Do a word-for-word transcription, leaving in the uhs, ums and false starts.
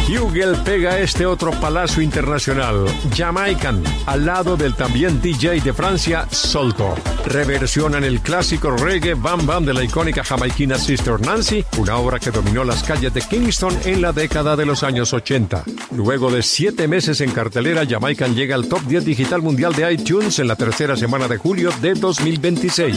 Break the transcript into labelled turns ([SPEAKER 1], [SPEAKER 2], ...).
[SPEAKER 1] Hugel pega este otro palazo internacional, Jamaican, al lado del también D J de Francia, Solto. Reversionan el clásico reggae Bam Bam de la icónica jamaiquina Sister Nancy, una obra que dominó las calles de Kingston en la década de los años ochenta. Luego de siete meses en cartelera, Jamaican llega al top diez digital mundial de iTunes en la tercera semana de julio de dos mil veintiséis.